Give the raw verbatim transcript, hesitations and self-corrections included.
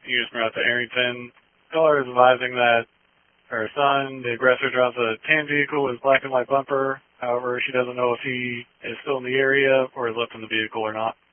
Units out to Arrington. Caller is advising that her son, the aggressor, drives a tan vehicle with black and white bumper. However, she doesn't know if he is still in the area or has left in the vehicle or not.